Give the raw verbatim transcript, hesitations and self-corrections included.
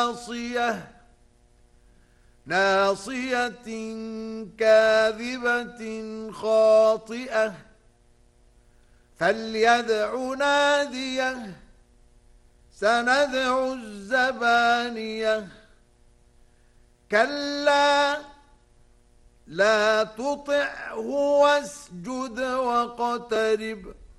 ناصية ناصية كاذبة خاطئة فليدع ناديه سندع الزبانية كلا لا تطعه واسجد واقترب